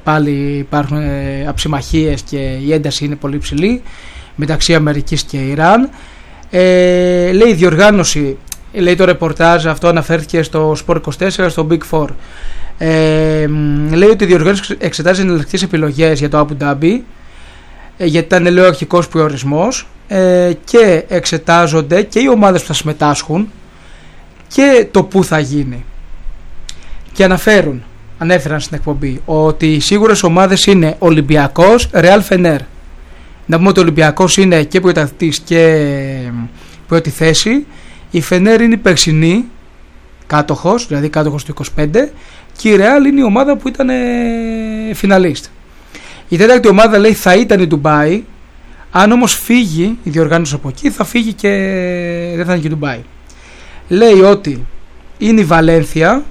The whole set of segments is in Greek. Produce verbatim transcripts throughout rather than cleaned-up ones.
πάλι υπάρχουν ε, αψημαχίες και η ένταση είναι πολύ ψηλή μεταξύ Αμερικής και Ιράν. Ε, λέει η διοργάνωση, λέει το ρεπορτάζ αυτό, αναφέρθηκε στο Sport είκοσι τέσσερα, στο Big Four. Ε, λέει ότι η διοργάνωση εξετάζει εναλλακτικές επιλογές για το Abu Dhabi, ε, γιατί ήταν, λέει, ο αρχικός προορισμός, ε, και εξετάζονται και οι ομάδες που θα συμμετάσχουν και το που θα γίνει. Και αναφέρουν, ανέφεραν στην εκπομπή ότι οι σίγουρες ομάδες είναι Ολυμπιακός, Real Fener. Να πούμε ότι ο Ολυμπιακός είναι και πρωταθλητής και πρώτη θέση. Η Fener είναι η περσινή κάτοχος, δηλαδή κάτοχος του είκοσι πέντε, και η Real είναι η ομάδα που ήταν φιναλίστ. Η τέταρτη ομάδα, λέει, θα ήταν η Ντουμπάι. Αν όμως φύγει η διοργάνωση από εκεί, θα φύγει και δεν θα είναι και η Ντουμπάι. Λέει ότι είναι η Βαλένθια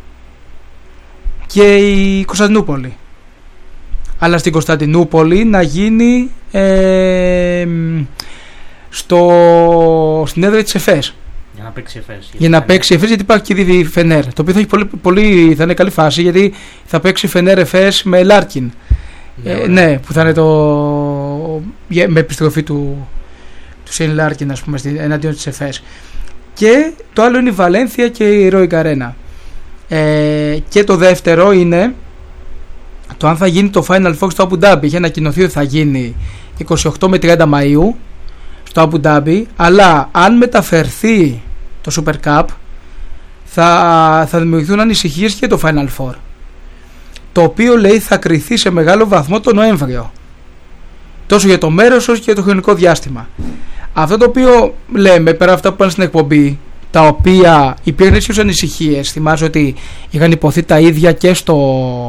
και η Κωνσταντινούπολη. Αλλά στην Κωνσταντινούπολη να γίνει ε, στο, στην έδρα της Εφές. Για να παίξει Εφές. Για να παίξει Εφές, γιατί υπάρχει και η Φενέρ. Το οποίο θα, έχει πολύ, πολύ, θα είναι καλή φάση, γιατί θα παίξει Φενέρ Εφές με Λάρκιν. Ναι, ε, ναι, που θα είναι το, με επιστροφή του, του Σέιν Λάρκιν, ας πούμε, εναντίον της Εφές. Και το άλλο είναι η Βαλένθια και η Ροϊ Καρένα. Ε, και το δεύτερο είναι το αν θα γίνει το Final Four στο Abu Dhabi. Είχε ανακοινωθεί ότι θα γίνει είκοσι οκτώ με τριάντα Μαΐου στο Abu Dhabi, αλλά αν μεταφερθεί το Super Cup θα, θα δημιουργηθούν ανησυχίες και το Final Four, το οποίο, λέει, θα κριθεί σε μεγάλο βαθμό το Νοέμβριο, τόσο για το μέρος όσο και για το χρονικό διάστημα. Αυτό το οποίο λέμε, πέρα αυτά που πάνε στην εκπομπή, τα οποία υπήρχαν ίσως ανησυχίες, θυμάσαι ότι είχαν υποθεί τα ίδια και στο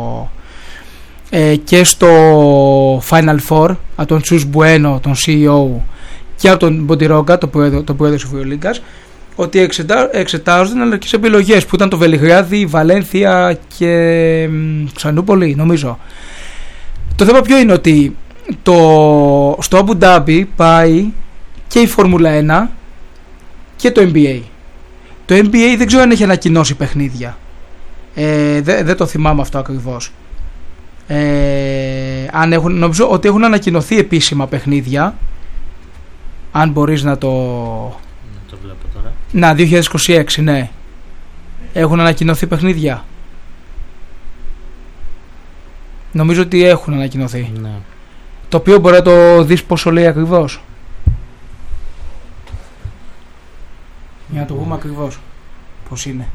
ε, και στο Final Four από τον Τσους Μπουένο, τον σι ι ο, και από τον Μποντιρόγκα, το πρόεδρο, το πρόεδρο της Ευρωλίγκας, ότι εξετά, εξετάζονται εναλλακτικές επιλογές, που ήταν το Βελιγράδι, η Βαλένθια και Ξανούπολη, νομίζω. Το θέμα ποιο είναι, ότι το, στο Abu Dhabi πάει και η Φόρμουλα ένα και το N B A. Το N B A δεν ξέρω αν έχει ανακοινώσει παιχνίδια. Ε, δεν δε το θυμάμαι αυτό ακριβώς. Ε, αν έχουν, νομίζω ότι έχουν ανακοινωθεί επίσημα παιχνίδια. Αν μπορείς να το... το βλέπω τώρα. Να, δύο χιλιάδες είκοσι έξι, ναι. Έχουν ανακοινωθεί παιχνίδια. Νομίζω ότι έχουν ανακοινωθεί. Ναι. Το οποίο μπορεί να το δεις πόσο λέει ακριβώς. Για να το πούμε ακριβώς πώς είναι.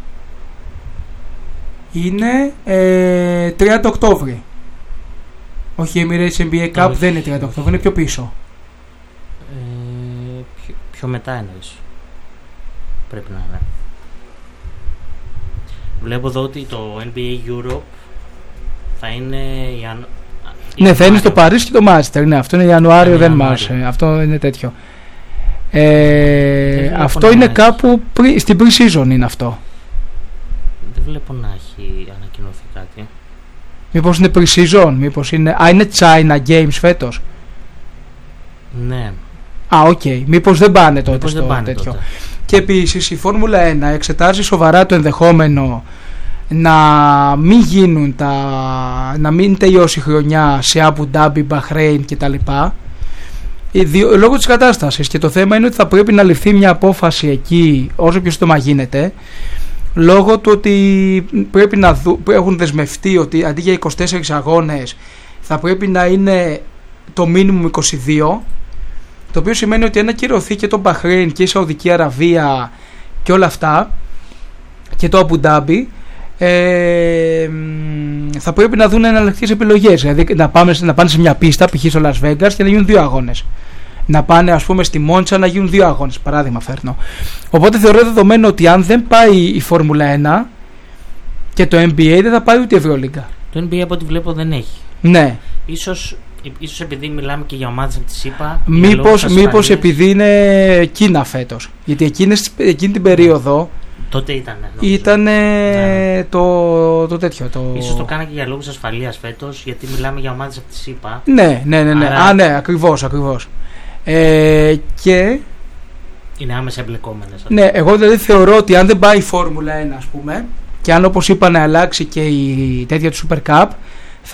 Είναι ε, τριάντα Οκτώβρη. Όχι, η Emirates N B A Cup δεν είναι τριάντα Οκτώβρη, είναι πιο πίσω. Ε, πιο, πιο μετά εννοείς. Πρέπει να είναι. Βλέπω εδώ ότι το N B A Europe θα είναι Ιαν... Ναι, θα είναι στο Παρίσι και το Μάστερ. Ναι, αυτό είναι Ιανουάριο, είναι δεν μ' αυτό είναι τέτοιο. Ε, αυτό είναι κάπου πρι, στην pre-season είναι αυτό. Δεν βλέπω να έχει ανακοινωθεί κάτι. Μήπως είναι pre-season, μήπως είναι... Α, είναι China Games φέτος. Ναι. Α, οκ. Okay. Μήπως δεν πάνε τότε μήπως στο δεν πάνε τέτοιο. τότε. Και επίσης η Φόρμουλα ένα εξετάζει σοβαρά το ενδεχόμενο να μην γίνουν τα... να μην τελειώσει η χρονιά σε Abu Dhabi, Bahrain κτλ. Λόγω της κατάστασης, και το θέμα είναι ότι θα πρέπει να ληφθεί μια απόφαση εκεί όσο πιο σύντομα γίνεται, λόγω του ότι πρέπει να δου, έχουν δεσμευτεί ότι αντί για είκοσι τέσσερις αγώνες θα πρέπει να είναι το minimum είκοσι δύο, το οποίο σημαίνει ότι αν ακυρωθεί και το Μπαχρέιν και η Σαουδική Αραβία και όλα αυτά και το Abu Dhabi, Ε, θα πρέπει να δουν εναλλακτικές επιλογές. Δηλαδή να, πάμε, να πάνε σε μια πίστα, π.χ. στο Las Vegas, και να γίνουν δύο αγώνες. Να πάνε, ας πούμε, στη Μόντσα να γίνουν δύο αγώνες. Παράδειγμα φέρνω. Οπότε θεωρώ δεδομένο ότι αν δεν πάει η Φόρμουλα ένα και το N B A, δεν θα πάει ούτε η Ευρωλίγκα. Το N B A από ό,τι βλέπω δεν έχει. Ναι. Ίσως, ίσως επειδή μιλάμε και για ομάδες από τη ΣΥΠΑ. Μήπως, μήπως επειδή είναι Κίνα φέτος. Γιατί εκείνες, εκείνη την περίοδο. Τότε ήταν. Ήταν ναι. το, το τέτοιο. Το... Ίσως το κάνα και για λόγους ασφαλείας φέτος, γιατί μιλάμε για ομάδες από τη ΣΥΠΑ. Ναι, ναι, ναι. ναι. Άρα... Α, ναι, ακριβώς, ακριβώς. Ε, και. Είναι άμεσα εμπλεκόμενες. Ναι, εγώ δηλαδή θεωρώ ότι αν δεν πάει η Φόρμουλα ένα, ας πούμε, και αν, όπως είπα, να αλλάξει και η τέτοια του Super Cup,